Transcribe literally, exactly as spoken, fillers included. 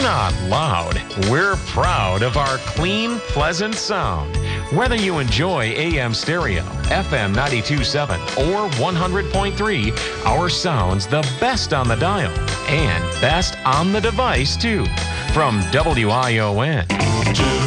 not loud. We're proud of our clean, pleasant sound. Whether you enjoy A M stereo, F M ninety-two point seven, or one hundred point three, our sound's the best on the dial and best on the device, too. From W I O N.